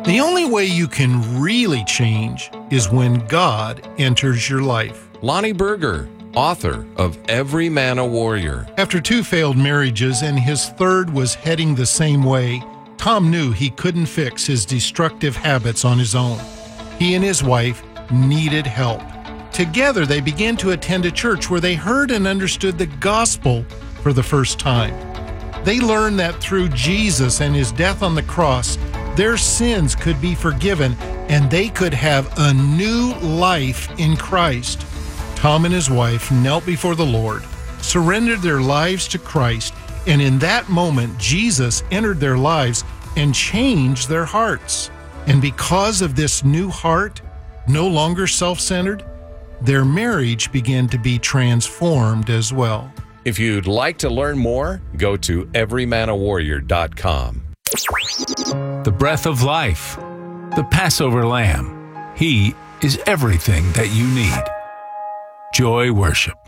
The only way you can really change is when God enters your life. Lonnie Berger, author of Every Man a Warrior. After 2 failed marriages and his third was heading the same way, Tom knew he couldn't fix his destructive habits on his own. He and his wife needed help. Together, they began to attend a church where they heard and understood the gospel for the first time. They learned that through Jesus and his death on the cross, their sins could be forgiven and they could have a new life in Christ. Tom and his wife knelt before the Lord, surrendered their lives to Christ, and in that moment, Jesus entered their lives and changed their hearts. And because of this new heart, no longer self-centered, their marriage began to be transformed as well. If you'd like to learn more, go to everymanawarrior.com. The breath of life, the Passover Lamb. He is everything that you need. Joy Worship.